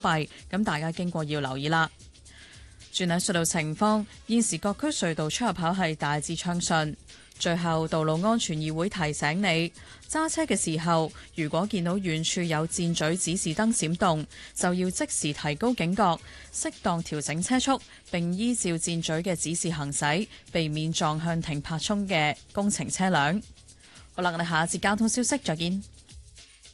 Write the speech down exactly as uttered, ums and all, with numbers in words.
閉，咁大家經過要留意啦。轉睇隧道情況，現時各區隧道出入口係大致暢順。最後，道路安全議會提醒你，揸車嘅時候，如果見到遠處有箭嘴指示燈閃動，就要即時提高警覺，適當調整車速，並依照箭嘴嘅指示行駛，避免撞向停泊中嘅工程車輛。好啦，我哋下一節交通消息再見。